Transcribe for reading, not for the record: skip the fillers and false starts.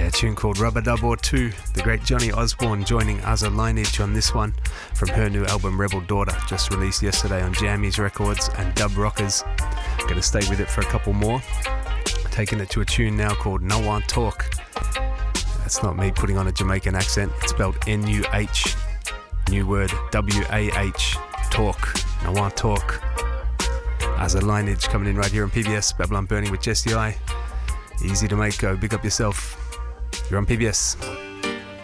A tune called Rubber Dub or Two. The great Johnny Osborne joining Azza Lineage on this one from her new album Rebel Daughter, just released yesterday on Jammies Records and Dub Rockers. Gonna stay with it for a couple more. Taking it to a tune now called No One Talk. That's not me putting on a Jamaican accent. It's spelled N-U-H, new word W-A-H, talk. No One Talk. Azza Lineage coming in right here on PBS. Babylon Burning with Jesse I. Easy to make, go big up yourself. You're on PBS.